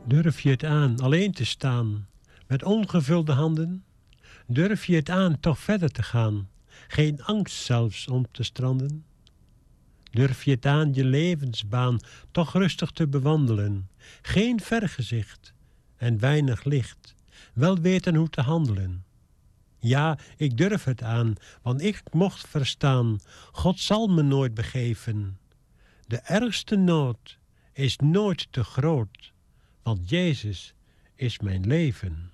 Durf je het aan alleen te staan, met ongevulde handen? Durf je het aan toch verder te gaan, geen angst zelfs om te stranden? Durf je het aan je levensbaan toch rustig te bewandelen, geen vergezicht en weinig licht, wel weten hoe te handelen? Ja, ik durf het aan, want ik mocht verstaan, God zal me nooit begeven. De ergste nood is nooit te groot, want Jezus is mijn leven.